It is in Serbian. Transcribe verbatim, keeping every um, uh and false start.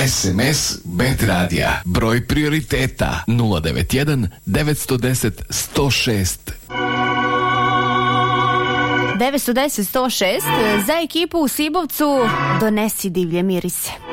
S M S Bet Radija. Broj prioriteta nula devet jedan devet jedan nula jedan jedan sto šest. devet jedan jedan sto šest za ekipu u Sibovcu donesi divlje mirise.